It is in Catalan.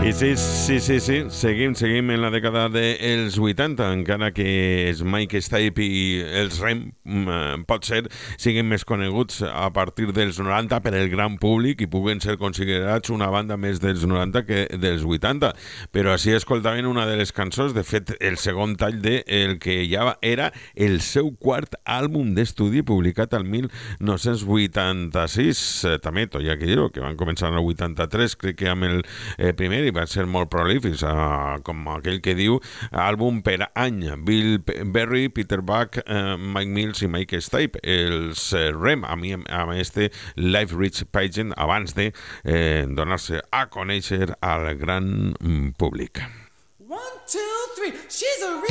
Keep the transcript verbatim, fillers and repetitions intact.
I sí, sí, sí, sí, seguim, seguim en la dècada dels vuitanta, encara que els Mike Stipe i els Rem, mm, pot ser, siguin més coneguts a partir dels noranta per el gran públic i puguen ser considerats una banda més dels noranta que dels vuitanta. Però així escoltaven una de les cançons, de fet, el segon tall de el que ja era el seu quart àlbum d'estudi publicat al mil nou-cents vuitanta-sis. Eh, també, tot hi ha que dir-ho, que van començar en el vuitanta-tres, crec que amb el eh, primer, i van ser molt prolífics, uh, com aquell que diu àlbum per any. Bill Berry, Peter Buck, uh, Mike Mills i Mike Stipe, els uh, Rem, a mi amb este Life Rich Pageant, abans de eh, donar-se a conèixer al gran mm, públic. One, two, three. She's a